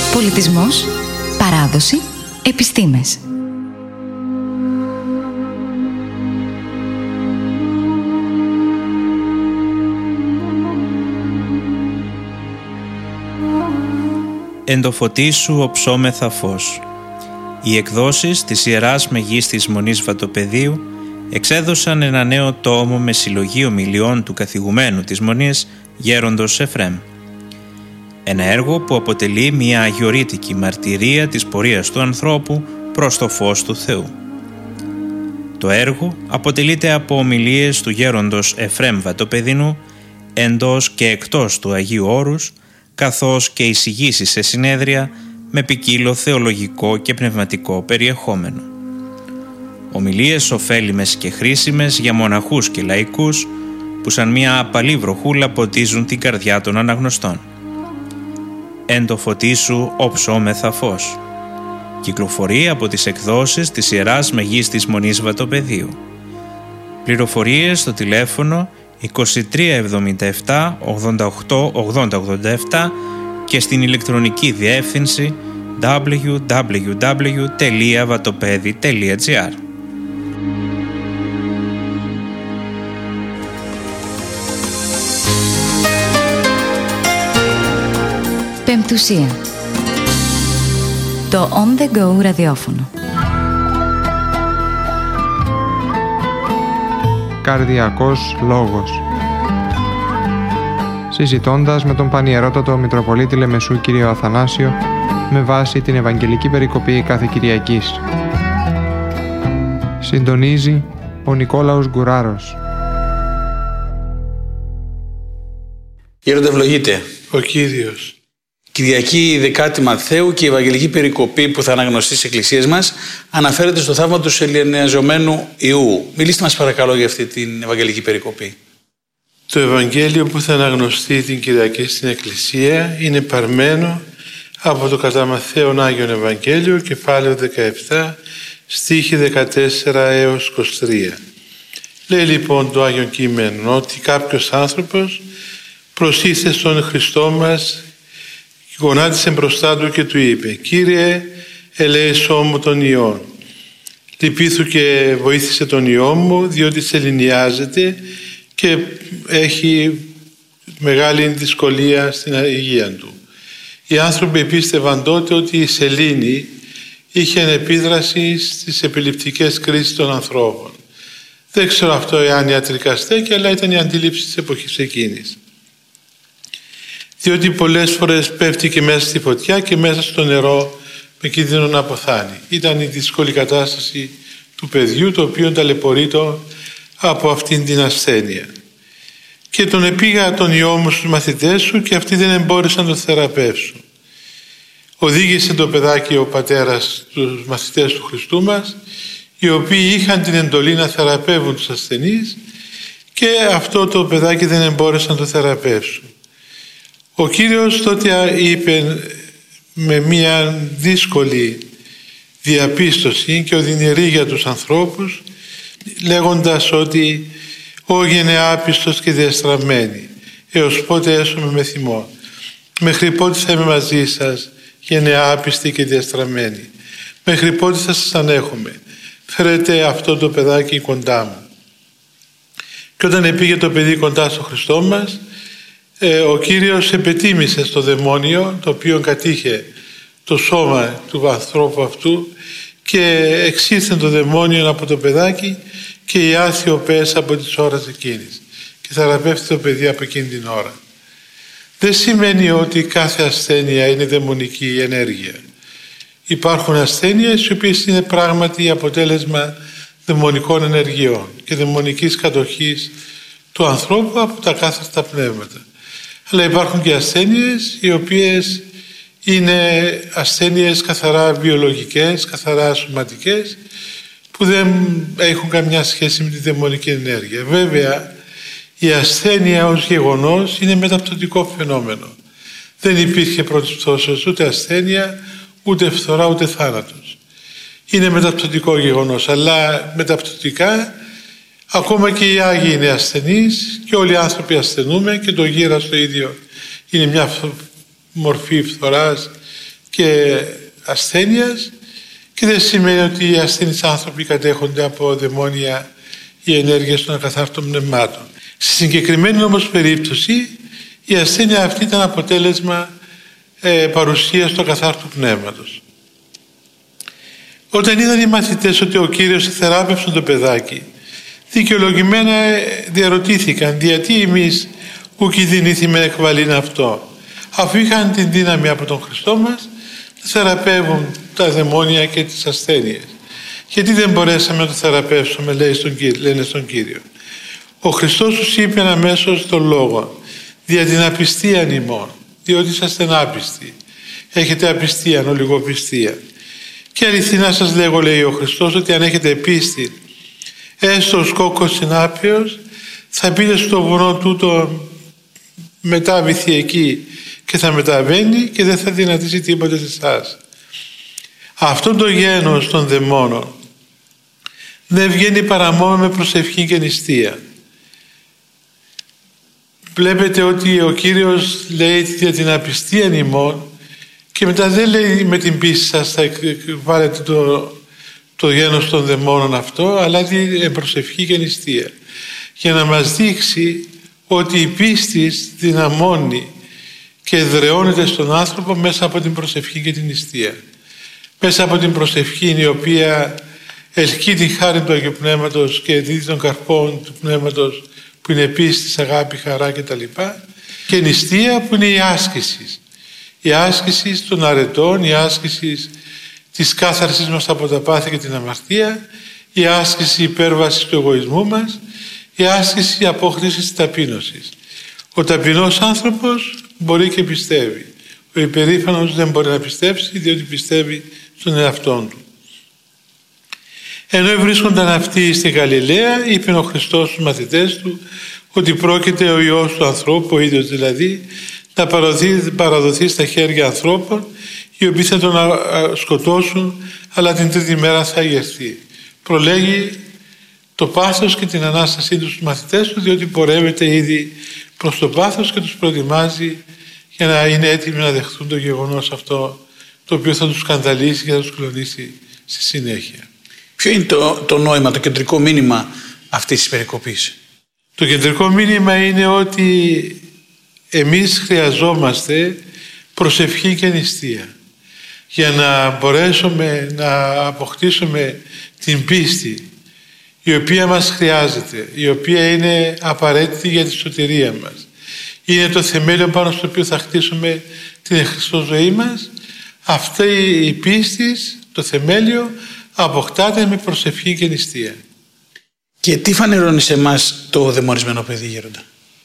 Πολιτισμός, παράδοση, επιστήμες. Εν το φωτί σου οψόμεθα φως. Οι εκδόσεις της Ιεράς Μεγίστης Μονής Βατοπεδίου εξέδωσαν ένα νέο τόμο με συλλογή ομιλιών του καθηγουμένου της Μονής, Γέροντος Εφρέμ. Ένα έργο που αποτελεί μια αγιορείτικη μαρτυρία της πορείας του ανθρώπου προς το φως του Θεού. Το έργο αποτελείται από ομιλίες του Γέροντος Εφρέμ Βατοπεδινού εντός και εκτός του Αγίου Όρους, καθώς και εισηγήσεις σε συνέδρια με ποικίλο θεολογικό και πνευματικό περιεχόμενο. Ομιλίες ωφέλιμες και χρήσιμες για μοναχούς και λαϊκούς που σαν μια απαλή βροχούλα ποτίζουν την καρδιά των αναγνωστών. Εν το φωτί σου οψόμεθα φως. Κυκλοφορεί από τις εκδόσεις της Ιεράς Μεγίστης Μονής Βατοπεδίου. Πληροφορίες στο τηλέφωνο 2377 88 8087 και στην ηλεκτρονική διεύθυνση www.vatopedi.gr. Πεμπτουσία. Το On The Go ραδιόφωνο. Καρδιακός λόγος. Συζητώντας με τον Πανιερότατο Μητροπολίτη Λεμεσού κύριο Αθανάσιο με βάση την Ευαγγελική Περικοπή κάθε Κυριακής. Συντονίζει ο Νικόλαος Γκουράρος. Γέροντα, ευλογείτε. Ο Κύριος. Κυριακή 10η Μαθαίου και η Ευαγγελική Περικοπή που θα αναγνωστεί στις εκκλησίες μας αναφέρεται στο θαύμα του σεληνιαζομένου Ιού. Μιλήστε μας παρακαλώ για αυτή την Ευαγγελική Περικοπή. Το Ευαγγέλιο που θα αναγνωστεί την Κυριακή στην Εκκλησία είναι παρμένο από το κατά Μαθαίον Άγιον Ευαγγέλιο, κεφάλαιο 17, στίχη 14 έως 23. Λέει λοιπόν το Άγιον Κείμενο ότι κάποιος άνθρωπος προσήλθε στον Χριστό μας, γονάτισε μπροστά του και του είπε: «Κύριε, ελέησό μου τον ιόν. Λυπήθου και βοήθησε τον ιό μου, διότι σεληνιάζεται και έχει μεγάλη δυσκολία στην υγεία του». Οι άνθρωποι πίστευαν τότε ότι η σελήνη είχε επίδραση στις επιληπτικές κρίσεις των ανθρώπων. Δεν ξέρω αυτό εάν ιατρικά στέκει, αλλά ήταν η αντίληψη της εποχής εκείνης. Διότι πολλές φορές πέφτει και μέσα στη φωτιά και μέσα στο νερό με κίνδυνο να αποθάνει. Ήταν η δύσκολη κατάσταση του παιδιού, το οποίο ταλαιπωρείται από αυτήν την ασθένεια. Και τον επήγα τον ιό μου στους μαθητές σου και αυτοί δεν εμπόρεσαν να το θεραπεύσουν. Οδήγησε το παιδάκι ο πατέρας τους μαθητές του Χριστού μας, οι οποίοι είχαν την εντολή να θεραπεύουν τους ασθενείς, και αυτό το παιδάκι δεν εμπόρεσαν να το θεραπεύσουν. Ο Κύριος τότε είπε με μια δύσκολη διαπίστωση και οδυνηρή για τους ανθρώπους, λέγοντας ότι «Ω γενεάπιστος και διαστραμμένοι, έως πότε έσομαι με θυμό. Μέχρι πότε θα είμαι μαζί σας, γενεάπιστοι και διαστραμμένοι. Μέχρι πότε θα σας ανέχομαι. Φέρετε αυτό το παιδάκι κοντά μου». Και όταν πήγε το παιδί κοντά στο Χριστό μας, ο Κύριος επετίμησε στο δαιμόνιο, το οποίο κατήχε το σώμα του ανθρώπου αυτού, και εξήλθε το δαιμόνιο από το παιδάκι και η άθιο πες από τις ώρες εκείνης και θεραπεύτηκε το παιδί από εκείνη την ώρα. Δεν σημαίνει ότι κάθε ασθένεια είναι δαιμονική ενέργεια. Υπάρχουν ασθένειες οι οποίες είναι πράγματι αποτέλεσμα δαιμονικών ενεργειών και δαιμονικής κατοχής του ανθρώπου από τα κάθαρτα πνεύματα. Αλλά υπάρχουν και ασθένειες οι οποίες είναι ασθένειες καθαρά βιολογικές, καθαρά σωματικές, που δεν έχουν καμιά σχέση με τη δαιμονική ενέργεια. Βέβαια, η ασθένεια ως γεγονός είναι μεταπτωτικό φαινόμενο. Δεν υπήρχε πρώτης πτώσεως ούτε ασθένεια, ούτε φθορά, ούτε θάνατος. Είναι μεταπτωτικό γεγονός, αλλά μεταπτωτικά ακόμα και οι Άγιοι είναι ασθενείς και όλοι οι άνθρωποι ασθενούμε, και το γύρας το ίδιο είναι μια μορφή φθοράς, και ασθένειας, και δεν σημαίνει ότι οι ασθενείς άνθρωποι κατέχονται από δαιμόνια ή ενέργειες των ακαθάρτων πνευμάτων. Στη συγκεκριμένη όμως περίπτωση η ασθένεια αυτή ήταν αποτέλεσμα παρουσίας του ακαθάρτου πνεύματος. Όταν είδαν οι μαθητές ότι ο Κύριος θεράπευσε το παιδάκι, δικαιολογημένα διαρωτήθηκαν γιατί εμείς που κινδυνήθημε εκβαλήν αυτό, αφού είχαν την δύναμη από τον Χριστό μας να θεραπεύουν τα δαιμόνια και τις ασθένειες. Γιατί δεν μπορέσαμε να το θεραπεύσουμε, λένε στον Κύριο. Ο Χριστός τους είπε αμέσως τον λόγο, δια την απιστία ημών, διότι είσαστε άπιστοι. Έχετε απιστία, ολιγοπιστία. Και αληθινά σας λέγω, λέει ο Χριστός, ότι αν έχετε πίστη, έστω ο σκόκος συνάπιος, θα πείτε στο βουνό τούτο μετάβηθει εκεί και θα μεταβαίνει και δεν θα δυνατήσει τίποτε σε εσάς. Αυτό το γένος των δαιμόνων δεν βγαίνει παρά μόνο με προσευχή και νηστεία. Βλέπετε ότι ο Κύριος λέει για την απιστία ημών και μετά δεν λέει με την πίστη σας θα βάλετε το γένος των δαιμόνων αυτό, αλλά την προσευχή και νηστεία. Για να μας δείξει ότι η πίστη δυναμώνει και εδραιώνεται στον άνθρωπο μέσα από την προσευχή και την νηστεία. Μέσα από την προσευχή η οποία ελκύει την χάρη του Αγίου Πνεύματος και δίδει των καρπών του Πνεύματος που είναι πίστη, αγάπη, χαρά κτλ. Και νηστεία που είναι η άσκηση. Η άσκηση των αρετών, η άσκηση της κάθαρσης μας από τα πάθη και την αμαρτία, η άσκηση υπέρβασης του εγωισμού μας, η άσκηση απόκτησης της ταπείνωσης. Ο ταπεινός άνθρωπος μπορεί και πιστεύει. Ο υπερήφανος δεν μπορεί να πιστέψει διότι πιστεύει στον εαυτόν του. Ενώ βρίσκονταν αυτοί στη Γαλιλαία, είπε ο Χριστός στους μαθητές του ότι πρόκειται ο Υιός του ανθρώπου, ο ίδιος δηλαδή, να παραδοθεί στα χέρια ανθρώπων οι οποίοι θα τον σκοτώσουν, αλλά την τρίτη μέρα θα αγερθεί. Προλέγει το πάθος και την Ανάστασή του στους μαθητές του, διότι πορεύεται ήδη προς το πάθος και τους προετοιμάζει για να είναι έτοιμοι να δεχθούν το γεγονός αυτό, το οποίο θα τους σκανδαλίσει και θα τους κλονίσει στη συνέχεια. Ποιο είναι το νόημα, το κεντρικό μήνυμα αυτής της περικοπής? Το κεντρικό μήνυμα είναι ότι εμείς χρειαζόμαστε προσευχή και νηστεία για να μπορέσουμε να αποκτήσουμε την πίστη η οποία μας χρειάζεται, η οποία είναι απαραίτητη για τη σωτηρία μας. Είναι το θεμέλιο πάνω στο οποίο θα χτίσουμε την Χριστό ζωή μας. Αυτή η πίστη, το θεμέλιο, αποκτάται με προσευχή και νηστεία. Και τι φανερώνει σε εμάς το δαιμονισμένο παιδί, Γέροντα?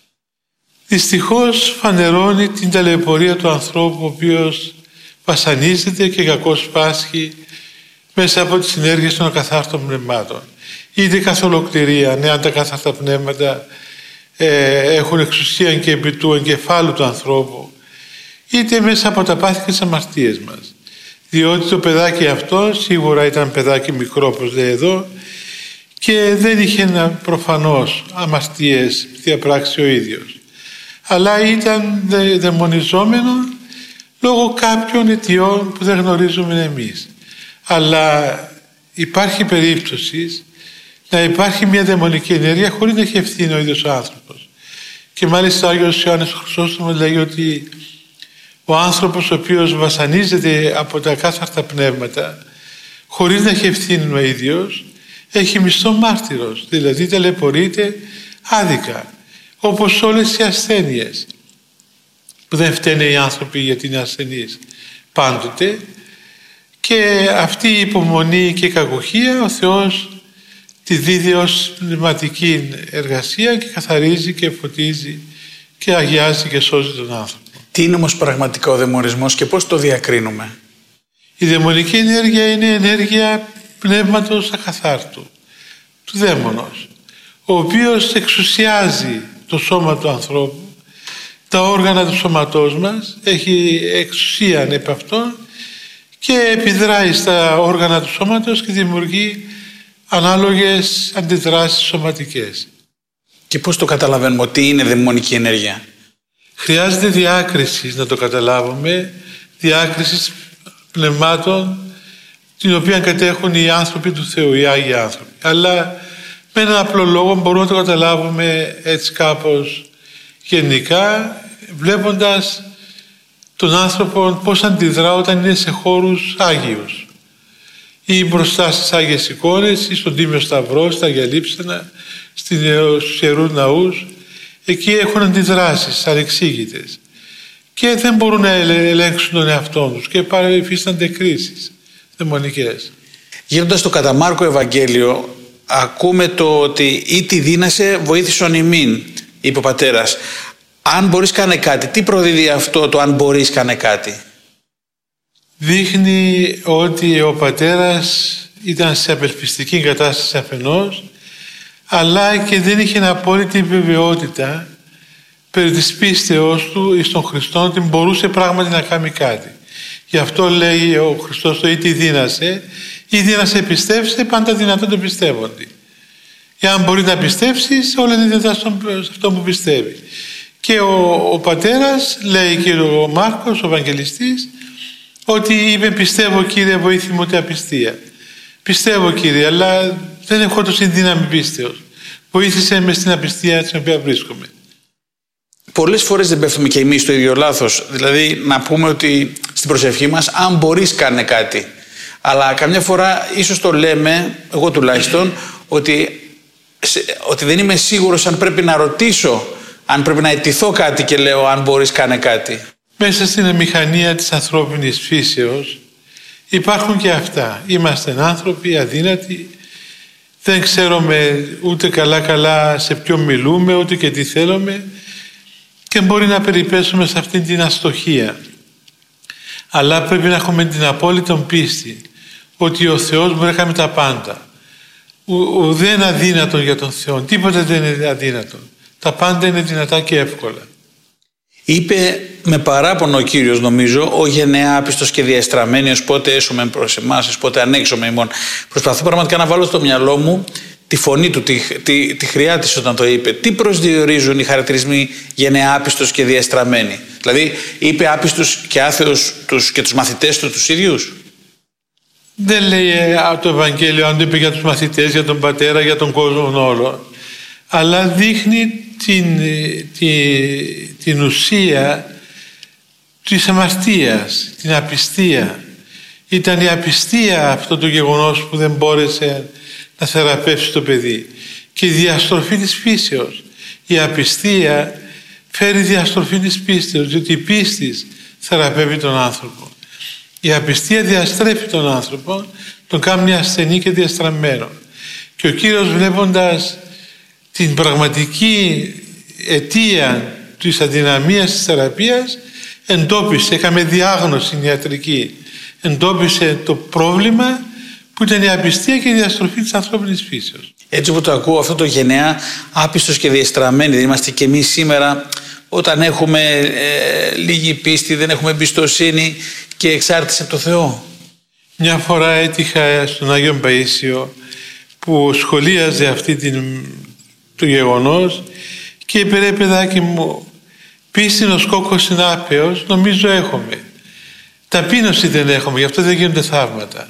Δυστυχώς φανερώνει την ταλαιπωρία του ανθρώπου, ο οποίος βασανίζεται και κακώς πάσχει μέσα από τις ενέργειες των ακαθάρτων πνευμάτων. Είτε καθ' ολοκληρία, αν τα ακαθάρτα πνεύματα έχουν εξουσία και επί του εγκεφάλου του ανθρώπου, είτε μέσα από τα πάθη και τις αμαρτίες μας. Διότι το παιδάκι αυτό σίγουρα ήταν παιδάκι μικρό, όπως λέει εδώ, και δεν είχε προφανώς αμαρτίες διαπράξει ο ίδιος, αλλά ήταν δαιμονιζόμενο λόγω κάποιων αιτιών που δεν γνωρίζουμε εμείς. Αλλά υπάρχει περίπτωση να υπάρχει μια δαιμονική ενέργεια χωρίς να έχει ευθύνη ο ίδιος ο άνθρωπος. Και μάλιστα ο Άγιος Ιωάννης Χρυσόστομος λέει ότι ο άνθρωπος ο οποίος βασανίζεται από τα ακάθαρτα πνεύματα χωρίς να έχει ευθύνη ο ίδιος, έχει μισθό μάρτυρος, δηλαδή ταλαιπωρείται άδικα, όπως όλες οι ασθένειες που δεν φταίνε οι άνθρωποι γιατί είναι ασθενείς πάντοτε, και αυτή η υπομονή και η κακοχία ο Θεός τη δίδει ως πνευματική εργασία και καθαρίζει και φωτίζει και αγιάζει και σώζει τον άνθρωπο. Τι είναι όμως πραγματικά ο δαιμονισμός και πώς το διακρίνουμε? Η δαιμονική ενέργεια είναι ενέργεια πνεύματος ακαθάρτου, του δαίμονος, ο οποίος εξουσιάζει το σώμα του ανθρώπου, τα όργανα του σώματός μας, έχει εξουσία επ' αυτόν και επιδράει στα όργανα του σώματος και δημιουργεί ανάλογες αντιδράσεις σωματικές. Και πώς το καταλαβαίνουμε ότι είναι δαιμονική ενέργεια? Χρειάζεται διάκριση να το καταλάβουμε, διάκριση πνευμάτων την οποία κατέχουν οι άνθρωποι του Θεού, οι Άγιοι άνθρωποι. Αλλά με έναν απλό λόγο μπορούμε να το καταλάβουμε έτσι κάπως γενικά, βλέποντας τον άνθρωπο πώς αντιδρά όταν είναι σε χώρους άγιους, ή μπροστά στις Άγιες εικόνες, ή στον Τίμιο Σταυρό, στα Αγία Λείψανα, στους Ιερούς Ναούς. Εκεί έχουν αντιδράσεις ανεξήγητες και δεν μπορούν να ελέγξουν τον εαυτό τους και υφίστανται κρίσεις δαιμονικές. Γύροντας το κατά Μάρκο Ευαγγέλιο, ακούμε το ότι «Ή τη δύνασε βοήθησον ημίν», είπε ο πατέρας. Αν μπορείς κάνε κάτι. Τι προδίδει αυτό το «αν μπορείς κάνε κάτι»? Δείχνει ότι ο πατέρας ήταν σε απελπιστική κατάσταση αφενός, αλλά και δεν είχε απόλυτη βεβαιότητα περί της πίστεως του εις τον Χριστό ότι μπορούσε πράγματι να κάνει κάτι. Γι' αυτό λέει ο Χριστός το «ή τη δύνασε». Ή δύνασε πιστεύσε, πάντα δυνατόν το πιστεύονται. Και αν μπορεί να πιστέψεις, όλα είναι δυνατά σε αυτό που πιστεύει. Και ο πατέρας, λέει και ο Μάρκος, ο Ευαγγελιστής, ότι είπε «Πιστεύω, Κύριε, βοήθη μου την απιστία». Πιστεύω, Κύριε, αλλά δεν έχω τόση δύναμη πίστεως. Βοήθησε με στην απιστία στην οποία βρίσκομαι. Πολλές φορές δεν πέφτουμε και εμείς στο ίδιο λάθος. Δηλαδή να πούμε ότι στην προσευχή μας «αν μπορείς κάνε κάτι». Αλλά καμιά φορά ίσως το λέμε, εγώ τουλάχιστον, ότι δεν είμαι σίγουρος αν πρέπει να ρωτήσω, αν πρέπει να αιτηθώ κάτι και λέω «αν μπορείς κάνε κάτι». Μέσα στην αμηχανία της ανθρώπινης φύσεως υπάρχουν και αυτά. Είμαστε άνθρωποι αδύνατοι, δεν ξέρουμε ούτε καλά σε ποιον μιλούμε, ούτε και τι θέλουμε και μπορεί να περιπέσουμε σε αυτήν την αστοχία. Αλλά πρέπει να έχουμε την απόλυτη πίστη ότι ο Θεός μπορεί να κάνει τα πάντα. Ουδέν αδύνατον για τον Θεό. Τίποτα δεν είναι αδύνατον. Τα πάντα είναι δυνατά και εύκολα. Είπε με παράπονο ο Κύριος, νομίζω, «Ο γενεά άπιστος και διαστραμμένος, πότε έσωμεν προς εμάς, πότε ανέξωμεν ημών». Προσπαθώ πραγματικά να βάλω στο μυαλό μου τη φωνή του, τη χρειά της όταν το είπε. Τι προσδιορίζουν οι χαρακτηρισμοί γενεά άπιστος και διαστραμμένοι? Δηλαδή είπε άπιστος και άθεος και τους μαθητές του τους ίδιους? Δεν λέει το Ευαγγέλιο αν το είπε για τους μαθητές, για τον πατέρα, για τον κόσμο όλο. Αλλά δείχνει την ουσία της αμαρτίας, την απιστία. Ήταν η απιστία αυτό το γεγονός που δεν μπόρεσε να θεραπεύσει το παιδί. Και η διαστροφή της φύσεως. Η απιστία φέρει διαστροφή της πίστεως, διότι η πίστη θεραπεύει τον άνθρωπο. Η απιστία διαστρέφει τον άνθρωπο, τον κάνει ασθενή και διαστραμμένο. Και ο Κύριος, βλέποντας την πραγματική αιτία της αδυναμίας της θεραπείας, εντόπισε, έκαμε διάγνωση ιατρική, εντόπισε το πρόβλημα που ήταν η απιστία και η διαστροφή της ανθρώπινης φύσεως. Έτσι όπως το ακούω, αυτό το γενεά άπιστος και διαστραμμένοι, δεν είμαστε και εμείς σήμερα, όταν έχουμε λίγη πίστη, δεν έχουμε εμπιστοσύνη και εξάρτηση από το Θεό? Μια φορά έτυχα στον Άγιο Παΐσιο που σχολίαζε το γεγονός και είπε «Ρε παιδάκι μου, πίστη ο σκόκος είναι άπαιος, νομίζω έχουμε. Ταπείνωση δεν έχουμε, γι' αυτό δεν γίνονται θαύματα».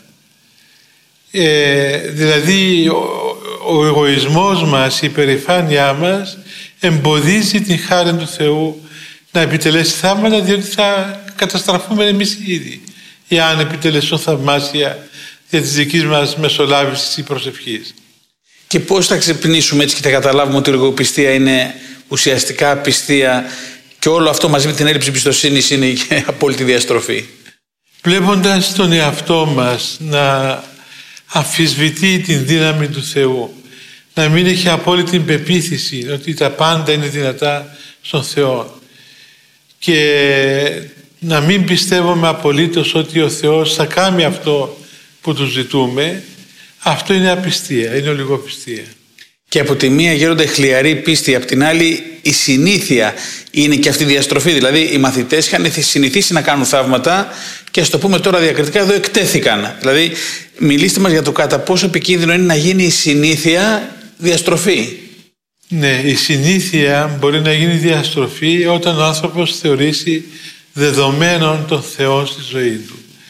Δηλαδή ο εγωισμός μας, η υπερηφάνειά μας εμποδίζει την χάρη του Θεού να επιτελέσει θαύματα, διότι θα καταστραφούμε εμείς ήδη εάν επιτελέσουν θαυμάσια για της δικής μας μεσολάβησης ή προσευχής. Και πώς θα ξυπνήσουμε έτσι και θα καταλάβουμε ότι η λογοπιστία είναι ουσιαστικά απιστία και όλο αυτό μαζί με την έλλειψη εμπιστοσύνης είναι και απόλυτη διαστροφή? Βλέποντας τον εαυτό μας να αμφισβητεί την δύναμη του Θεού, να μην έχει απόλυτη πεποίθηση ότι τα πάντα είναι δυνατά στον Θεό και να μην πιστεύουμε απολύτως ότι ο Θεός θα κάνει αυτό που του ζητούμε, αυτό είναι απιστία, είναι ολιγοπιστία. Και από τη μία γέρονται χλιαρή πίστη, από την άλλη η συνήθεια είναι και αυτή η διαστροφή. Δηλαδή οι μαθητές είχαν συνηθίσει να κάνουν θαύματα και ας το πούμε τώρα διακριτικά, εδώ εκτέθηκαν. Δηλαδή μιλήστε μας για το κατά πόσο επικίνδυνο είναι να γίνει η συνήθεια διαστροφή. Ναι, η συνήθεια μπορεί να γίνει διαστροφή όταν ο άνθρωπος θεωρήσει δεδομένον τον Θεό στη ζωή του.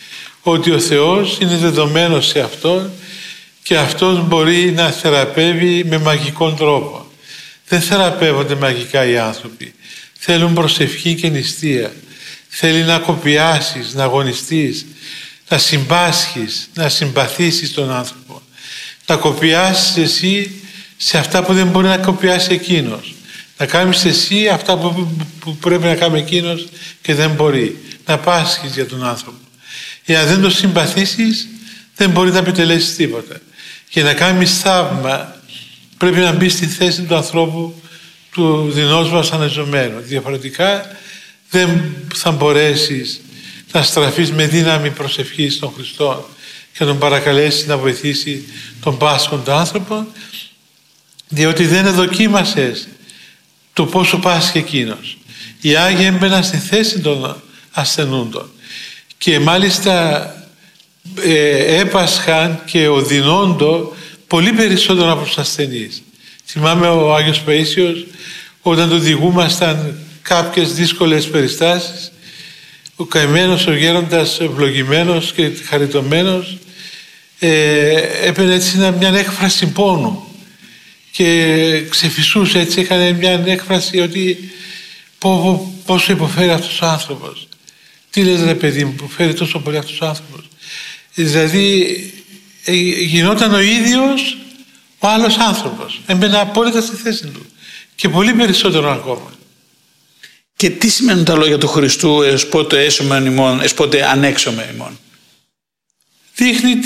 ότι ο Θεός είναι δεδομένος σε αυτόν και αυτός μπορεί να θεραπεύει με μαγικό τρόπο. Δεν θεραπεύονται μαγικά οι άνθρωποι. Θέλουν προσευχή και νηστεία. Θέλει να κοπιάσεις, να αγωνιστείς, να συμπάσχεις, να συμπαθήσεις τον άνθρωπο. Να κοπιάσεις εσύ σε αυτά που δεν μπορεί να κοπιάσει εκείνος. Να κάνεις εσύ αυτά που πρέπει να κάνει εκείνος και δεν μπορεί. Να πάσχεις για τον άνθρωπο. Εάν δεν το συμπαθήσεις, δεν μπορεί να επιτελέσεις τίποτα. Και να κάνεις θαύμα, πρέπει να μπει στη θέση του ανθρώπου του δεινός βασανιζομένου. Διαφορετικά δεν θα μπορέσεις να στραφείς με δύναμη προσευχή στον Χριστό και να τον παρακαλέσεις να βοηθήσει τον πάσχοντα άνθρωπο, διότι δεν δοκίμασες το πόσο πάσχει εκείνος. Οι Άγιοι έμπαιναν στη θέση των ασθενούντων και μάλιστα έπασχαν και οδυνόντο πολύ περισσότερο από τους ασθενείς. Θυμάμαι ο Άγιος Παΐσιος, όταν του διηγούμασταν κάποιες δύσκολες περιστάσεις, ο καημένος, ο γέροντας, ευλογημένος και χαριτωμένος, έπαιρνε έτσι μια έκφραση πόνου και ξεφυσούσε έτσι, έκανε μια έκφραση ότι πόσο υποφέρει αυτός ο άνθρωπος. Τι λες ρε παιδί μου που φέρει τόσο πολύ αυτός ο άνθρωπος? Δηλαδή γινόταν ο ίδιος ο άλλος άνθρωπος. Έμπαινε απόλυτα στη θέση του και πολύ περισσότερο ακόμα. Και τι σημαίνουν τα λόγια του Χριστού εσπότε έσωμεν ημών, εσπότε ανέξωμεν ημών? Δείχνει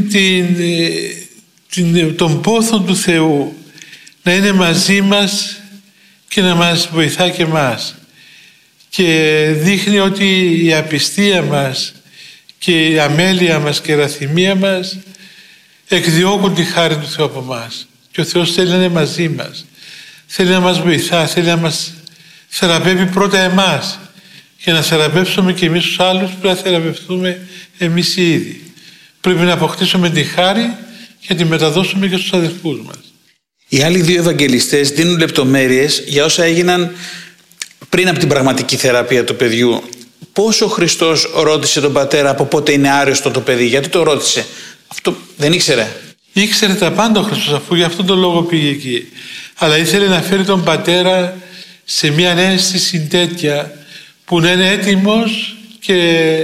τον πόθο του Θεού να είναι μαζί μας και να μας βοηθά και εμάς. Και δείχνει ότι η απιστία μας και η αμέλεια μας και η ραθυμία μας εκδιώκουν τη χάρη του Θεού από εμάς. Και ο Θεός θέλει να είναι μαζί μας. Θέλει να μας βοηθά, θέλει να μας θεραπεύει πρώτα εμάς. Για να θεραπεύσουμε και εμείς τους άλλους πρέπει να θεραπευτούμε εμείς οι ίδιοι. Πρέπει να αποκτήσουμε τη χάρη και τη μεταδώσουμε και στους αδελφούς μας. Οι άλλοι δύο Ευαγγελιστές δίνουν λεπτομέρειες για όσα έγιναν πριν από την πραγματική θεραπεία του παιδιού. Πώς ο Χριστός ρώτησε τον πατέρα από πότε είναι άρρωστο το παιδί? Γιατί το ρώτησε? Αυτό δεν ήξερε? Ήξερε τα πάντα ο Χριστός, αφού γι' αυτόν τον λόγο πήγε εκεί. Αλλά ήθελε να φέρει τον πατέρα σε μια αίσθηση τέτοια που να είναι έτοιμος και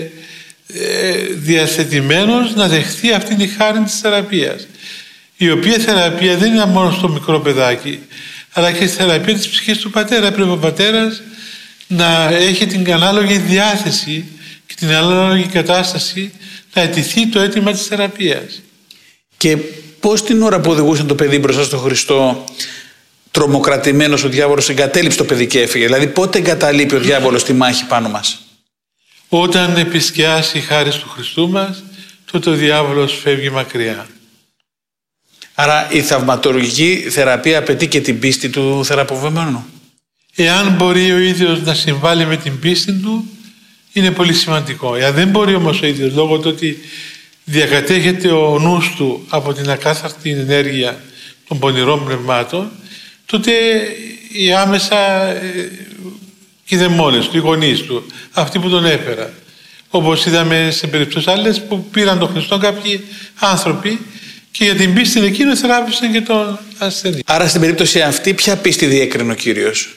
διαθετημένος να δεχθεί αυτή τη χάρη της θεραπείας. Η οποία θεραπεία δεν είναι μόνο στο μικρό παιδάκι, αλλά και στη θεραπεία της ψυχής του πατέρα. Πρέπει ο πατέρας να έχει την ανάλογη διάθεση και την ανάλογη κατάσταση να αιτηθεί το αίτημα της θεραπείας. Και πώς την ώρα που οδηγούσαν το παιδί μπροστά στον Χριστό, τρομοκρατημένος, ο διάβολος εγκατέλειψε το παιδί και έφυγε? Δηλαδή πότε εγκαταλείπει ο διάβολος τη μάχη πάνω μας? Όταν επισκιάσει η χάρη του Χριστού μας, τότε ο διάβολος φεύγει μακριά. Άρα η θαυματουργική θεραπεία απαιτεί και την πίστη του θεραπευόμενου. Εάν μπορεί ο ίδιος να συμβάλλει με την πίστη του, είναι πολύ σημαντικό. Εάν δεν μπορεί όμως ο ίδιος, λόγω του ότι διακατέχεται ο νους του από την ακάθαρτη ενέργεια των πονηρών πνευμάτων, τότε οι άμεσα οι δαιμόνες του, οι γονείς του, αυτοί που τον έφεραν. Όπως είδαμε σε περιπτώσεις άλλες που πήραν τον Χριστό κάποιοι άνθρωποι και για την πίστη εκείνο θεράπευσαν και τον ασθενή. Άρα στην περίπτωση αυτή ποια πίστη διέκρινε ο Κύριος?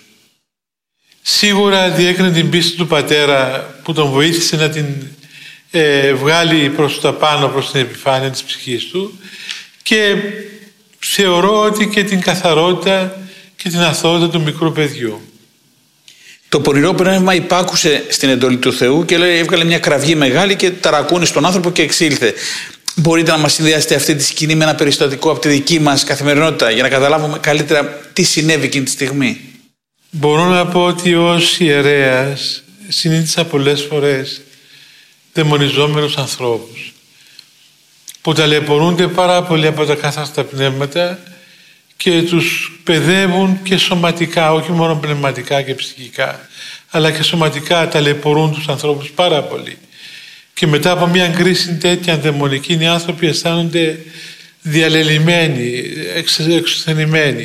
Σίγουρα διέκρινε την πίστη του πατέρα που τον βοήθησε να την βγάλει προς τα πάνω, προς την επιφάνεια της ψυχής του, και θεωρώ ότι και την καθαρότητα και την αθωότητα του μικρού παιδιού. Το πονηρό πνεύμα υπάκουσε στην εντολή του Θεού και λέει, έβγαλε μια κραυγή μεγάλη και ταρακούνησε στον άνθρωπο και εξήλθε. Μπορείτε να μας συνδυάσετε αυτή τη σκηνή με ένα περιστατικό από τη δική μας καθημερινότητα για να καταλάβουμε καλύτερα τι συνέβη εκείνη τη στιγμή? Μπορώ να πω ότι ως ιερέας συνείδησα πολλές φορές δαιμονιζόμενους ανθρώπους που ταλαιπωρούνται πάρα πολύ από τα κάθαρτα πνεύματα και τους παιδεύουν και σωματικά, όχι μόνο πνευματικά και ψυχικά, αλλά και σωματικά ταλαιπωρούν τους ανθρώπους πάρα πολύ. Και μετά από μια κρίση τέτοια δαιμονική, οι άνθρωποι αισθάνονται διαλελειμμένοι, εξουθενημένοι.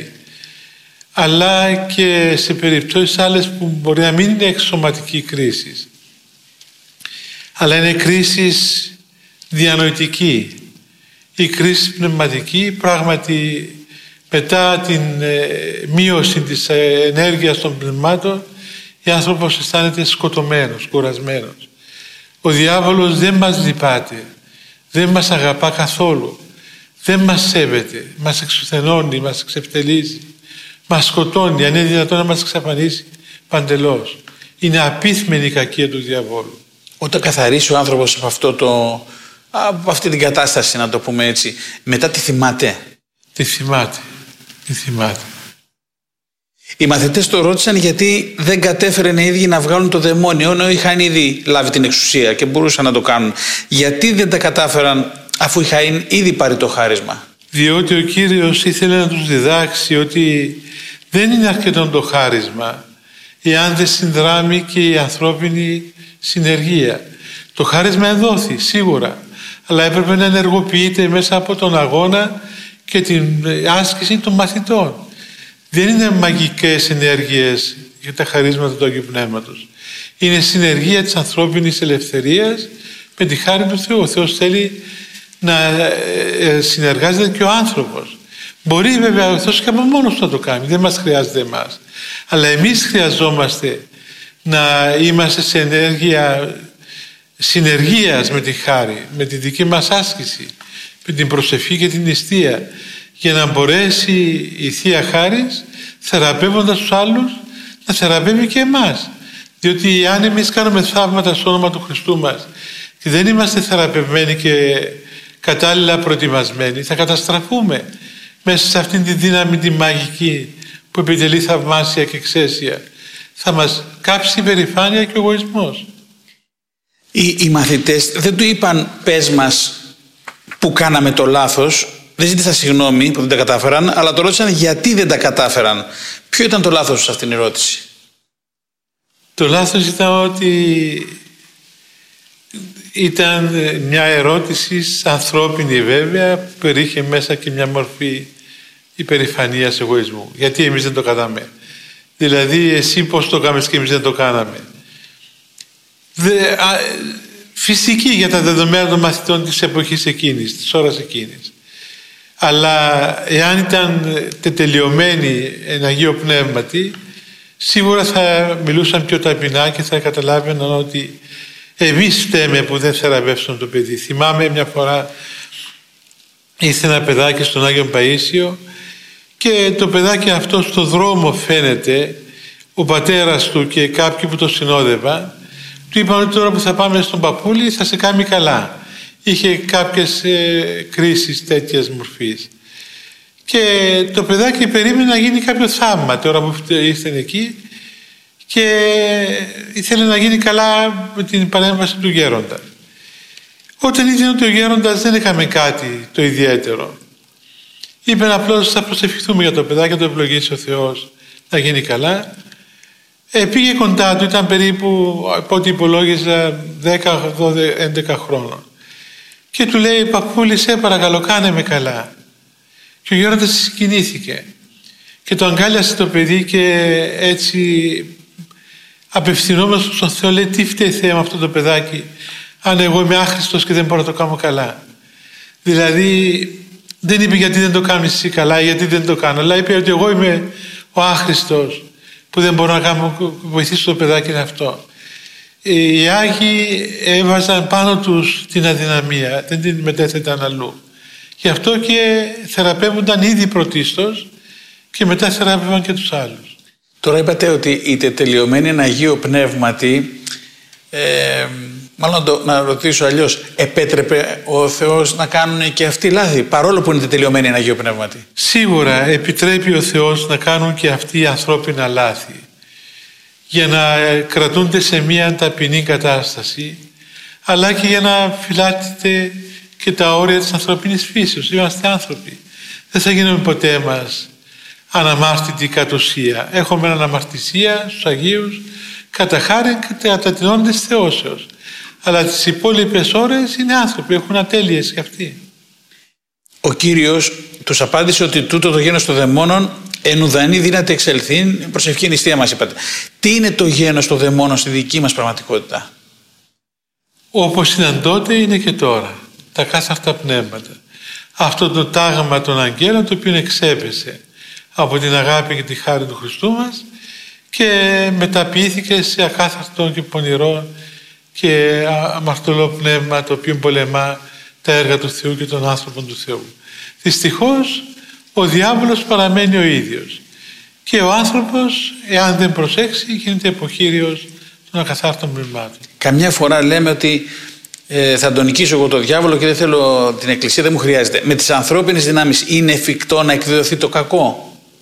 Αλλά και σε περιπτώσεις άλλες που μπορεί να μην είναι εξωματική κρίση, αλλά είναι κρίσεις διανοητική. Η κρίση πνευματική, πράγματι μετά την μείωση της ενέργειας των πνευμάτων, ο άνθρωπος αισθάνεται σκοτωμένος, κουρασμένος. Ο διάβολος δεν μας λυπάται, δεν μας αγαπά καθόλου, δεν μας σέβεται, μας εξουθενώνει, μας εξευτελίζει, μας σκοτώνει, αν είναι δυνατόν να μας εξαφανίσει παντελώς. Είναι απίθμενη η κακία του διαβόλου. Όταν καθαρίσει ο άνθρωπος από αυτή την κατάσταση, να το πούμε έτσι, μετά τι θυμάται? Τι θυμάται. Οι μαθητές το ρώτησαν γιατί δεν κατέφεραν οι ίδιοι να βγάλουν το δαιμόνιο, ενώ είχαν ήδη λάβει την εξουσία και μπορούσαν να το κάνουν. Γιατί δεν τα κατάφεραν αφού είχαν ήδη πάρει το χάρισμα? Διότι ο Κύριος ήθελε να τους διδάξει ότι δεν είναι αρκετό το χάρισμα εάν δεν συνδράμει και η ανθρώπινη συνεργία. Το χάρισμα εδόθη σίγουρα, αλλά έπρεπε να ενεργοποιείται μέσα από τον αγώνα και την άσκηση των μαθητών. Δεν είναι μαγικές ενέργειες για τα χαρίσματα του Αγίου Πνεύματος. Είναι συνεργεία της ανθρώπινης ελευθερίας με τη χάρη του Θεού. Ο Θεός θέλει να συνεργάζεται και ο άνθρωπος. Μπορεί βέβαια ο Θεός και από μόνος του να το κάνει, δεν μας χρειάζεται εμάς. Αλλά εμείς χρειαζόμαστε να είμαστε σε ενέργεια συνεργίας με τη χάρη, με τη δική μας άσκηση, με την προσευχή και την νηστεία, για να μπορέσει η Θεία Χάρις, θεραπεύοντας τους άλλους, να θεραπεύει και εμάς. Διότι αν εμείς κάνουμε θαύματα στο όνομα του Χριστού μας και δεν είμαστε θεραπευμένοι και κατάλληλα προετοιμασμένοι, θα καταστραφούμε μέσα σε αυτήν τη δύναμη τη μαγική που επιτελεί θαυμάσια και εξαίσια. Θα μας κάψει η περηφάνεια και ο εγωισμός. Οι μαθητές δεν του είπαν πες μας που κάναμε το λάθος, δεν ζήτησαν συγγνώμη που δεν τα κατάφεραν, αλλά το ρώτησαν γιατί δεν τα κατάφεραν. Ποιο ήταν το λάθος σε αυτήν την ερώτηση? Το λάθος ήταν ότι ήταν μια ερώτηση ανθρώπινη βέβαια, που περιείχε μέσα και μια μορφή υπερηφανίας, εγωισμού. Γιατί εμείς δεν το κάναμε? Δηλαδή εσύ πώς το κάνεις και εμείς δεν το κάναμε? Φυσική για τα δεδομένα των μαθητών της εποχής εκείνης, της ώρας εκείνης. Αλλά εάν ήταν τετελειωμένοι εν Αγίο Πνεύματι, σίγουρα θα μιλούσαν πιο ταπεινά και θα καταλάβαιναν ότι εμείς φταίμε που δεν θεραπεύσαν το παιδί. Θυμάμαι μια φορά ήρθε ένα παιδάκι στον Άγιο Παΐσιο και το παιδάκι αυτό στο δρόμο φαίνεται, ο πατέρας του και κάποιοι που το συνόδευαν του είπαν ότι τώρα που θα πάμε στον παππούλη θα σε κάνει καλά. Είχε κάποιες κρίσεις τέτοιας μορφής. Και το παιδάκι περίμενε να γίνει κάποιο θαύμα τώρα που ήρθε εκεί και ήθελε να γίνει καλά με την παρέμβαση του γέροντα. Όταν είδε ότι ο γέροντας δεν έκαμε κάτι το ιδιαίτερο, είπε απλώς θα προσευχηθούμε για το παιδάκι, να το ευλογήσει ο Θεός να γίνει καλά. Πήγε κοντά του, ήταν περίπου από ό,τι υπολόγιζα 10-11 χρόνων. Και του λέει παππούλη σε παρακαλώ κάνε με καλά. Και ο γέροντας συγκινήθηκε και το αγκάλιασε το παιδί και έτσι απευθυνόμενος στον Θεό λέει τι φταίει Θεέ με αυτό το παιδάκι αν εγώ είμαι άχρηστος και δεν μπορώ να το κάνω καλά? Δηλαδή δεν είπε γιατί δεν το κάνεις εσύ καλά, γιατί δεν το κάνω, αλλά είπε ότι εγώ είμαι ο άχρηστος που δεν μπορώ να βοηθήσω το παιδάκι αυτό. Οι Άγιοι έβαζαν πάνω τους την αδυναμία, δεν την μετέθεταν αλλού. Γι' αυτό και θεραπεύονταν ήδη πρωτίστως και μετά θεραπεύαν και τους άλλους. Τώρα είπατε ότι οι τετελειωμένοι εν Αγίο Πνεύματι, μάλλον να ρωτήσω αλλιώς, επέτρεπε ο Θεός να κάνουν και αυτοί λάθη, παρόλο που είναι τετελειωμένοι εν Αγίο Πνεύματι? Σίγουρα επιτρέπει ο Θεός να κάνουν και αυτοί ανθρώπινα λάθη, για να κρατούνται σε μια ταπεινή κατάσταση, αλλά και για να φυλάττεται και τα όρια της ανθρωπίνης φύσεως. Είμαστε άνθρωποι. Δεν θα γίνουμε ποτέ μας αναμάρτητοι κατ' ουσία. Έχουμε αναμαρτησία στους Αγίους κατά χάρη και κατά την όντα της θεώσεως. Αλλά τις υπόλοιπες ώρες είναι άνθρωποι, έχουν ατέλειες και αυτοί. Ο Κύριος τους απάντησε ότι τούτο το γένος των δαιμόνων εν ουδανή δύναται εξελθήν, προσευχή νηστεία μας είπατε. Τι είναι το γένος των δαιμόνων στη δική μας πραγματικότητα? Όπως ήταν τότε είναι και τώρα. τα κάθαρτα πνεύματα. Αυτό το τάγμα των αγγέλων το οποίο εξέπεσε από την αγάπη και τη χάρη του Χριστού μας και μεταποιήθηκε σε ακάθαρτο και πονηρό και αμαρτωλό πνεύμα το οποίο πολεμά τα έργα του Θεού και των άνθρωπων του Θεού. Δυστυχώς ο διάβολος παραμένει ο ίδιος και ο άνθρωπος, εάν δεν προσέξει, γίνεται υποχείριος των ακαθάρτων πνευμάτων. Καμιά φορά λέμε ότι θα τον νικήσω εγώ το διάβολο και δεν θέλω την Εκκλησία, δεν μου χρειάζεται. Με τις ανθρώπινες δυνάμεις είναι εφικτό να εκδηλωθεί το κακό?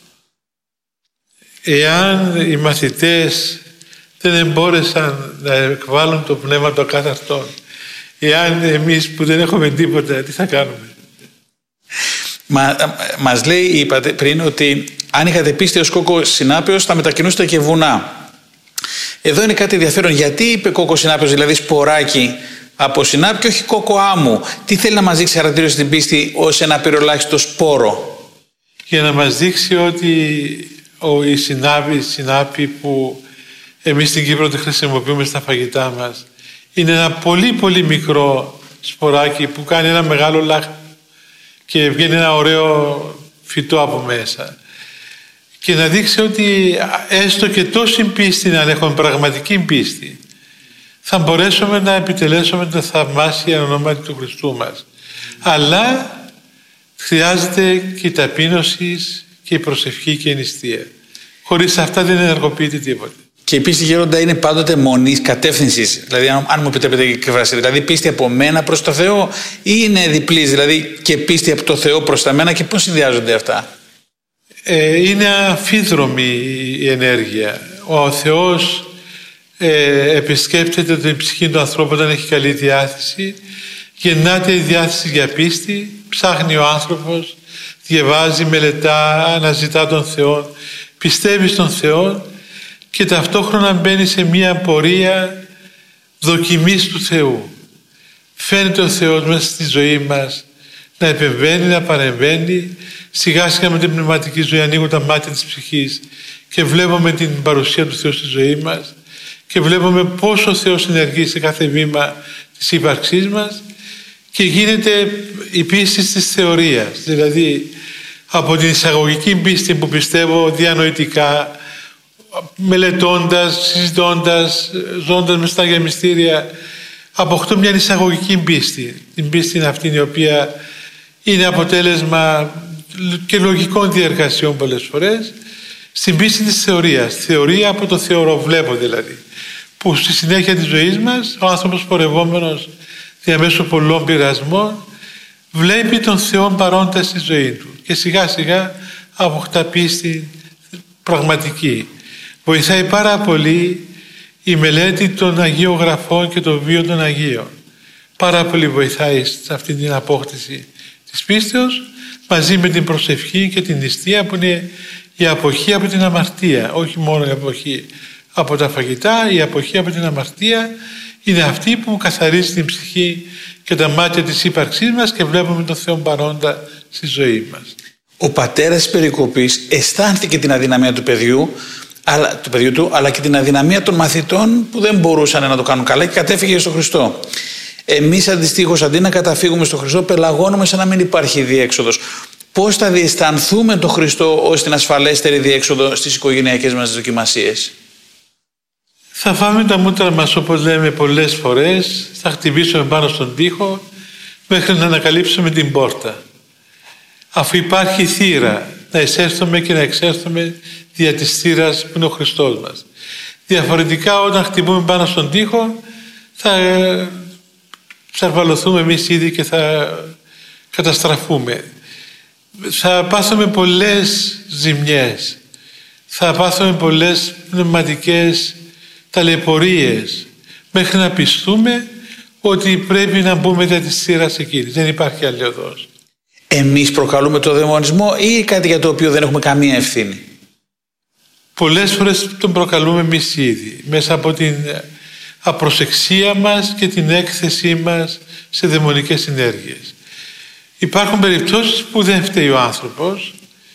Εάν οι μαθητές δεν εμπόρεσαν να εκβάλουν το πνεύμα των ακάθαρτων, εάν εμείς που δεν έχουμε τίποτα, τι θα κάνουμε? Μας λέει, είπατε πριν, ότι αν είχατε πίστη ως κόκκο συνάπεως θα μετακινούσατε και βουνά. Εδώ είναι κάτι ενδιαφέρον. Γιατί είπε κόκκο συνάπεως, δηλαδή σποράκι από συνάπη, και όχι κόκκο άμμου? Τι θέλει να μας δείξει χαρακτήριζε την πίστη ως ένα απειροελάχιστο σπόρο? Για να μας δείξει ότι η συνάπη που εμείς στην Κύπρο τη χρησιμοποιούμε στα φαγητά μας είναι ένα πολύ πολύ μικρό σποράκι που κάνει ένα μεγάλο λάχανο και βγαίνει ένα ωραίο φυτό από μέσα. Και να δείξει ότι έστω και τόση πίστη, αν έχουμε πραγματική πίστη, θα μπορέσουμε να επιτελέσουμε τα θαυμάσια ονόματα του Χριστού μας. Αλλά χρειάζεται και η ταπείνωση και η προσευχή και η νηστεία. Χωρίς αυτά δεν ενεργοποιείται τίποτα. Και η πίστη, Γέροντα, είναι πάντοτε μονής κατεύθυνσης. Δηλαδή, αν μου επιτρέπετε η εκφράση, δηλαδή πίστη από μένα προς το Θεό, ή είναι διπλής, δηλαδή και πίστη από το Θεό προς τα μένα, και πώς συνδυάζονται αυτά? Είναι αμφίδρομη η ενέργεια. Ο Θεός επισκέπτεται την ψυχή του ανθρώπου όταν έχει καλή διάθεση, γεννάται η διάθεση για πίστη, ψάχνει ο άνθρωπος, διαβάζει, μελετά, αναζητά τον Θεό, πιστεύει στον Θεό και ταυτόχρονα μπαίνει σε μια πορεία δοκιμής του Θεού. Φαίνεται ο Θεός μέσα στη ζωή μας να επεμβαίνει, να παρεμβαίνει. Σιγά σιγά με την πνευματική ζωή ανοίγουν τα μάτια της ψυχής και βλέπουμε την παρουσία του Θεού στη ζωή μας και βλέπουμε πόσο ο Θεός ενεργεί σε κάθε βήμα της ύπαρξής μας και γίνεται η πίστη της θεωρίας. Δηλαδή από την εισαγωγική πίστη που πιστεύω διανοητικά, μελετώντας, συζητώντας, ζώντας μες στα Άγια Μυστήρια, αποκτώ μια εισαγωγική πίστη. Την πίστη είναι αυτή η οποία είναι αποτέλεσμα και λογικών διεργασιών πολλές φορές, στην πίστη της θεωρίας. Θεωρία από το θεωροβλέπω δηλαδή, που στη συνέχεια της ζωής μας ο άνθρωπος πορευόμενος διαμέσου πολλών πειρασμών βλέπει τον Θεό παρόντα στη ζωή του και σιγά σιγά αποκτά πίστη πραγματική. Βοηθάει πάρα πολύ η μελέτη των Αγίων Γραφών και των βίων των Αγίων. Πάρα πολύ βοηθάει σε αυτή την απόκτηση της πίστεως, μαζί με την προσευχή και την νηστεία που είναι η αποχή από την αμαρτία. Όχι μόνο η αποχή από τα φαγητά, η αποχή από την αμαρτία είναι αυτή που καθαρίζει την ψυχή και τα μάτια της ύπαρξής μας και βλέπουμε τον Θεό παρόντα στη ζωή μας. Ο πατέρας της περικοπής αισθάνθηκε την αδυναμία του παιδιού του, αλλά και την αδυναμία των μαθητών που δεν μπορούσαν να το κάνουν καλά και κατέφυγε στον Χριστό. Εμείς αντιστοίχως, αντί να καταφύγουμε στον Χριστό, πελαγώνουμε σαν να μην υπάρχει διέξοδος. Πώς θα διαισθανθούμε τον Χριστό ως την ασφαλέστερη διέξοδο στις οικογενειακές μας δοκιμασίες? Θα φάμε τα μούτρα μας, όπως λέμε πολλές φορές, θα χτυπήσουμε πάνω στον τοίχο μέχρι να ανακαλύψουμε την πόρτα. Αφού υπάρχει θύρα, να εισέλθουμε και να εξέλθουμε δια της θύρας που είναι ο Χριστός μας. Διαφορετικά, όταν χτυπούμε πάνω στον τοίχο, θα ψαρβαλωθούμε εμείς ήδη και θα καταστραφούμε. Θα πάθουμε πολλές ζημιές, θα πάθουμε πολλές πνευματικές ταλαιπωρίες μέχρι να πιστούμε ότι πρέπει να μπούμε δια της θύρας εκείνης. Δεν υπάρχει άλλη οδός. Εμείς προκαλούμε το δαιμονισμό ή κάτι για το οποίο δεν έχουμε καμία ευθύνη? Πολλές φορές τον προκαλούμε εμείς ήδη, μέσα από την απροσεξία μας και την έκθεσή μας σε δαιμονικές ενέργειες. Υπάρχουν περιπτώσεις που δεν φταίει ο άνθρωπος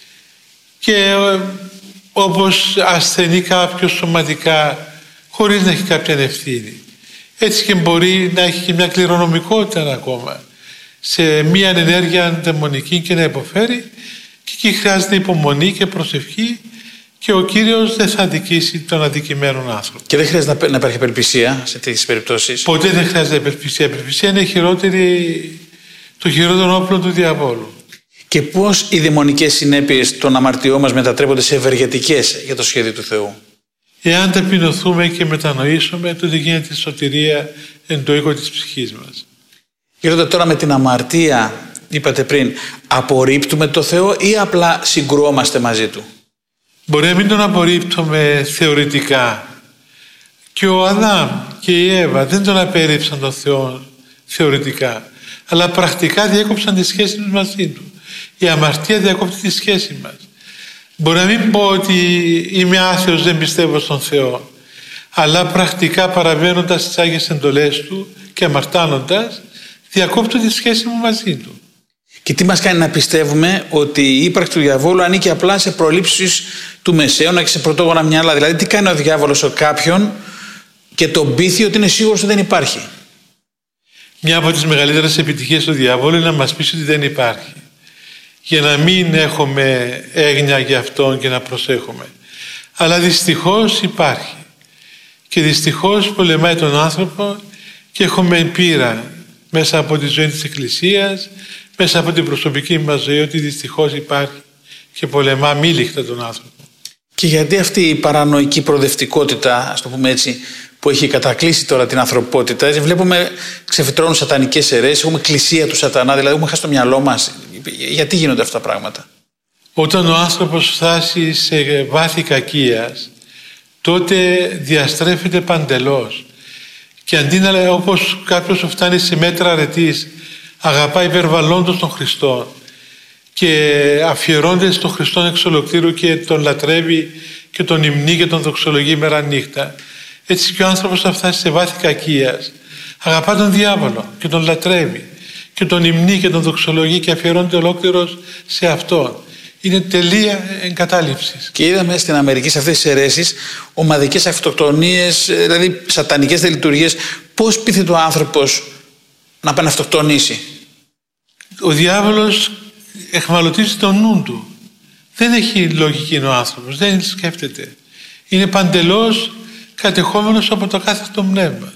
και όπως ασθενεί κάποιος σωματικά χωρίς να έχει κάποια ευθύνη. Έτσι και μπορεί να έχει και μια κληρονομικότητα ακόμα. σε μία ενέργεια δαιμονική και να υποφέρει, και εκεί χρειάζεται υπομονή και προσευχή, και ο Κύριος δεν θα αδικήσει τον αδικημένο άνθρωπο. Και δεν χρειάζεται να υπάρχει απελπισία σε τέτοιες περιπτώσεις. Ποτέ δεν χρειάζεται απελπισία. Η απελπισία είναι το χειρότερο όπλο του διαβόλου. Και πώς οι δαιμονικές συνέπειες των αμαρτιών μας μετατρέπονται σε ευεργετικές για το σχέδιο του Θεού? Εάν ταπεινωθούμε και μετανοήσουμε, τότε γίνεται σωτηρία εν το οίκο της ψυχής μας. Γέροντα, τώρα με την αμαρτία, είπατε πριν, απορρίπτουμε το Θεό ή απλά συγκρουόμαστε μαζί Του? Μπορεί να μην τον απορρίπτουμε θεωρητικά. Και ο Αδάμ και η Εύα δεν τον απέρριψαν τον Θεό θεωρητικά, αλλά πρακτικά διέκοψαν τη σχέση τους μαζί Του. Η αμαρτία διακόπτει τη σχέση μας. Μπορεί να μην πω ότι είμαι άθεος, δεν πιστεύω στον Θεό, αλλά πρακτικά παραβαίνοντας τις Άγιες εντολές Του και αμαρτάνοντας, διακόπτω τη σχέση μου μαζί Του. Και τι μας κάνει να πιστεύουμε ότι η ύπαρξη του διαβόλου ανήκει απλά σε προλήψεις του Μεσαίωνα και σε πρωτόγωνα μυαλά? Δηλαδή, τι κάνει ο διάβολος σε κάποιον και τον πείθει ότι είναι σίγουρος ότι δεν υπάρχει? Μια από τις μεγαλύτερες επιτυχίες του διαβόλου είναι να μας πείσει ότι δεν υπάρχει, για να μην έχουμε έγνοια για αυτόν και να προσέχουμε. Αλλά δυστυχώς υπάρχει, και δυστυχώς πολεμάει τον άνθρωπο, και έχουμε πείρα μέσα από τη ζωή της Εκκλησίας, μέσα από την προσωπική μας ζωή, ότι δυστυχώς υπάρχει και πολεμά αμήλικτα τον άνθρωπο. Και γιατί αυτή η παρανοϊκή προοδευτικότητα, ας το πούμε έτσι, που έχει κατακλείσει τώρα την ανθρωπότητα? Βλέπουμε ξεφυτρώνουν σατανικές αιρέσεις, έχουμε εκκλησία του σατανά, δηλαδή έχουμε χάσει το μυαλό μας. Γιατί γίνονται αυτά τα πράγματα? Όταν ο άνθρωπος φτάσει σε βάθη κακίας, τότε διαστρέφεται παντελώς. Και αντί να, όπως κάποιος φτάνει σε μέτρα αρετής, αγαπάει υπερβαλλόντος τον Χριστό και αφιερώνεται στον Χριστόν εξ ολοκλήρου και τον λατρεύει και τον υμνεί και τον δοξολογεί μέρα νύχτα, έτσι και ο άνθρωπος θα φτάσει σε βάθη κακίας, αγαπά τον διάβολο και τον λατρεύει και τον υμνεί και τον δοξολογεί και αφιερώνεται ολόκληρος σε αυτόν. Είναι τελεία εγκατάλειψης. Και είδαμε στην Αμερική σε αυτές τις αιρέσεις ομαδικές αυτοκτονίες, δηλαδή σατανικές λειτουργίες. Πώς πείθεται ο άνθρωπος να πάει να αυτοκτονήσει? Ο διάβολος εχμαλωτίζει τον νου του. Δεν έχει λογική ο άνθρωπος, δεν σκέφτεται. Είναι παντελώς κατεχόμενος από το κάθετο πνεύμα.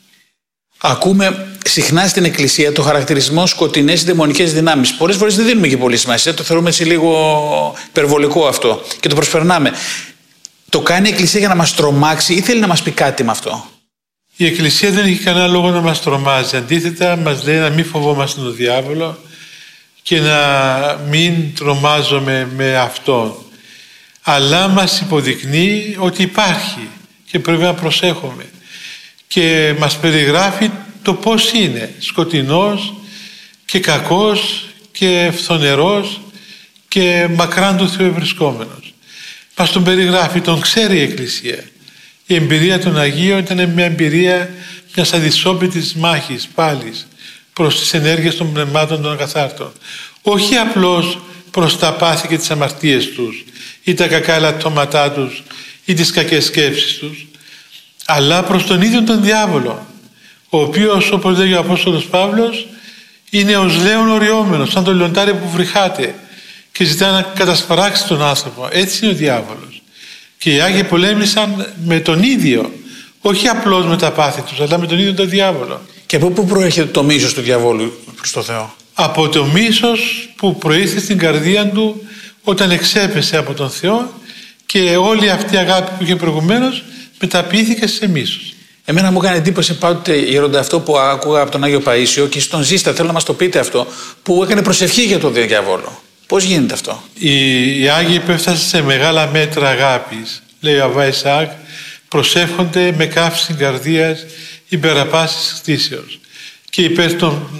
Ακούμε συχνά στην Εκκλησία το χαρακτηρισμό σκοτεινές δαιμονικές δυνάμεις. Πολλές φορές δεν δίνουμε και πολύ σημασία, το θεωρούμε έτσι λίγο υπερβολικό αυτό και το προσπερνάμε. Το κάνει η Εκκλησία για να μας τρομάξει ή θέλει να μας πει κάτι με αυτό? Η Εκκλησία δεν έχει κανένα λόγο να μας τρομάζει. Αντίθετα, μας λέει να μην φοβόμαστε τον διάβολο και να μην τρομάζουμε με αυτόν. Αλλά μας υποδεικνύει ότι υπάρχει και πρέπει να προσέχουμε. Και μας περιγράφει το πώς είναι σκοτεινός και κακός και φθονερός και μακράν του Θεού ευρισκόμενος. Μας τον περιγράφει, τον ξέρει η Εκκλησία. Η εμπειρία των Αγίων ήταν μια εμπειρία μιας αδυσόπιτης μάχης πάλης προς τις ενέργειες των πνευμάτων των ακαθάρτων. Όχι απλώς προς τα πάθη και τις αμαρτίες τους ή τα κακά ελαττώματά τους ή τις κακές σκέψεις τους, αλλά προς τον ίδιο τον διάβολο, ο οποίος, όπως λέγει ο Απόστολος Παύλος, είναι ως λέων οριόμενος, σαν το λιοντάρι που βρυχάται και ζητά να κατασπαράξει τον άνθρωπο. Έτσι είναι ο διάβολος. Και οι Άγιοι πολέμησαν με τον ίδιο, όχι απλώς με τα πάθη τους, αλλά με τον ίδιο τον διάβολο. Και από πού προέρχεται το μίσος του διαβόλου προς το Θεό? Από το μίσος που προήλθε στην καρδία του όταν εξέπεσε από τον Θεό, και όλη αυτή η αγάπη που είχε προηγουμένως μεταποιήθηκε σε μίσος. Εμένα μου έκανε εντύπωση πάντοτε, γέροντα, αυτό που άκουγα από τον Άγιο Παΐσιο, και στον Ζήστα, θέλω να μας το πείτε αυτό, που έκανε προσευχή για τον διαβόλο. Πώς γίνεται αυτό? Οι Άγιοι που έφτασαν σε μεγάλα μέτρα αγάπης, λέει ο Αββά Ισαάκ, προσεύχονται με καύση καρδίας υπεραπάσης χτίσεως και υπέρ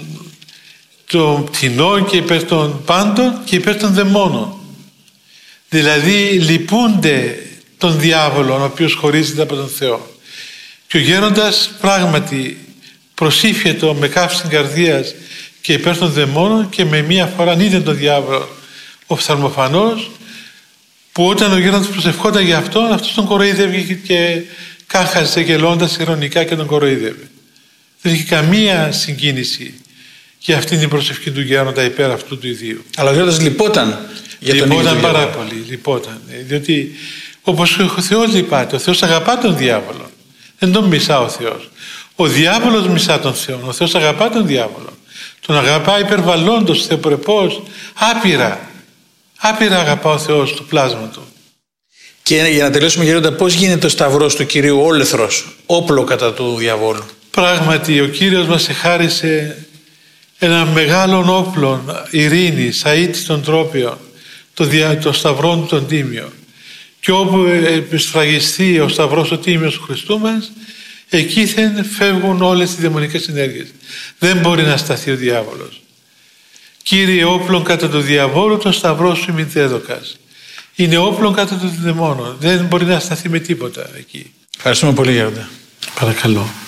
των πτηνών και υπέρ των πάντων και υπέρ των δαιμόνων. Δηλαδή λυπούνται τον διάβολο, ο οποίος χωρίζεται από τον Θεό. Και ο γέροντας πράγματι προσήφιετο με καύση καρδίας και υπέρ των δαιμόνων, και με μία φορά είδε τον διάβολο ο φθαλμοφανός, που όταν ο γέροντας προσευχόταν για αυτόν, αυτός τον κοροϊδεύει και κάχαζε γελώντας ειρωνικά και τον κοροϊδεύει. Δεν είχε καμία συγκίνηση και αυτή είναι η προσευχή του γέροντα υπέρ αυτού του ιδίου. Αλλά ο γέροντας λυπόταν για τον ίδιο. Λυπόταν πάρα πολύ, λυπόταν. Διότι όπως ο Θεός λυπάται, ο Θεός αγαπά τον διάβολο. Δεν τον μισά ο Θεός. Ο διάβολος μισά τον Θεό, ο Θεός αγαπά τον διάβολο. Τον αγαπά υπερβαλλόντος, θεοπρεπώς, άπειρα. Άπειρα αγαπά ο Θεός το πλάσμα του. Και για να τελειώσουμε, γέροντα, πώς γίνεται ο σταυρός του Κυρίου όλεθρος, όπλο κατά του διαβόλου? Πράγματι, ο Κύριος μας εχάρισε ένα μεγάλο όπλο ειρήνης, αίτητων τρόπιων, το σταυρό του τον Τίμιο. Και όπου επισφραγιστεί ο σταυρός ο Τίμιος του Χριστού μας, εκείθεν φεύγουν όλες οι δαιμονικές ενέργειες. Δεν μπορεί να σταθεί ο διάβολος. Κύριε, όπλον κατά του διαβόλου, το σταυρό σου ημιτέδοκας. Είναι όπλον κατά των δαιμόνων. Δεν μπορεί να σταθεί με τίποτα εκεί. Ευχαριστούμε πολύ, γέροντα. Παρακαλώ.